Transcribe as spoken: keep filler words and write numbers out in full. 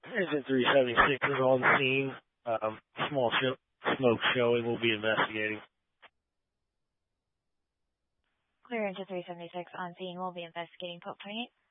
Engine three seventy-six is on scene. Um, small sh- smoke showing. We'll be investigating. Clear Engine three seventy-six on scene. We'll be investigating. Pope twenty-eight.